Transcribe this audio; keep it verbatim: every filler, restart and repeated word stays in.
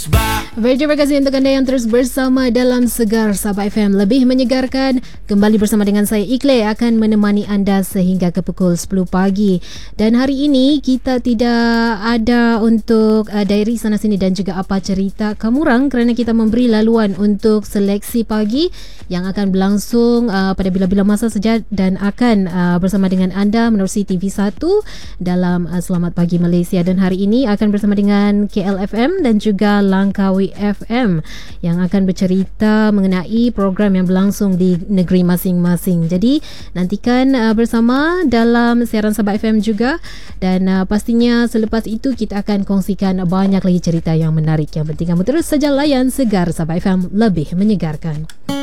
Baik, terima kasih untuk anda yang terus bersama dalam Segar Sabah F M. Lebih menyegarkan, kembali bersama dengan saya Ikle akan menemani anda sehingga ke pukul sepuluh pagi. Dan hari ini kita tidak ada untuk uh, diary sana sini dan juga apa cerita Kamurang kerana kita memberi laluan untuk seleksi pagi yang akan berlangsung uh, pada bila-bila masa saja dan akan uh, bersama dengan anda menerusi T V satu dalam uh, Selamat Pagi Malaysia. Dan hari ini akan bersama dengan K L F M dan juga Langkawi F M yang akan bercerita mengenai program yang berlangsung di negeri masing-masing. Jadi nantikan uh, bersama dalam siaran Sabah F M juga, dan uh, pastinya selepas itu kita akan kongsikan banyak lagi cerita yang menarik. Yang penting kamu terus saja layan Segar Sabah F M, lebih menyegarkan.